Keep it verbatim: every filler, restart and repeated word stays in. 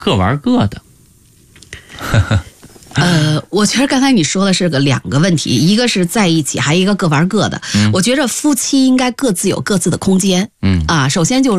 各玩各的。 呃，我觉得刚才你说的是个两个问题，一个是在一起，还有一个各玩各的。嗯、我觉着夫妻应该各自有各自的空间。嗯啊，首先就是